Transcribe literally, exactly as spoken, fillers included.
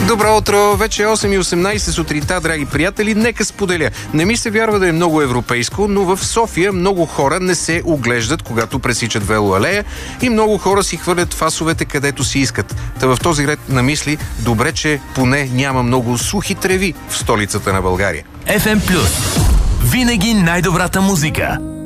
Добро утро! Вече е осем и осемнайсет сутринта, драги приятели. Нека споделя. Не ми се вярва да е много европейско, но в София много хора не се оглеждат, когато пресичат велоалея и много хора си хвърлят фасовете където си искат. Та в този ред на мисли, добре, че поне няма много сухи треви в столицата на България. еф ем Плюс. Винаги най-добрата музика.